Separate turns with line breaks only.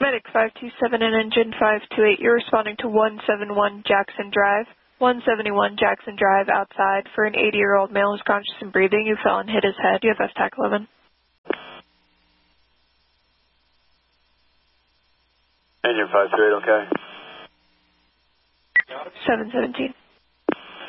Medic 527 and engine 528, you're responding to 171 Jackson Drive. 171 Jackson Drive outside for an 80-year-old male who's conscious and breathing. You fell and hit his head. You have STAC 11.
Engine 528, okay.
717.